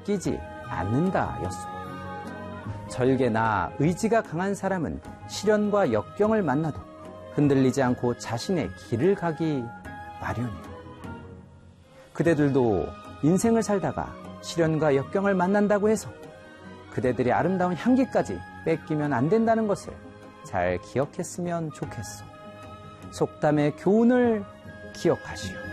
꺾이지 않는다였소. 절개나 의지가 강한 사람은 시련과 역경을 만나도 흔들리지 않고 자신의 길을 가기 마련이에요. 그대들도 인생을 살다가 시련과 역경을 만난다고 해서 그대들의 아름다운 향기까지 뺏기면 안 된다는 것을 잘 기억했으면 좋겠소. 속담의 교훈을 기억하시오.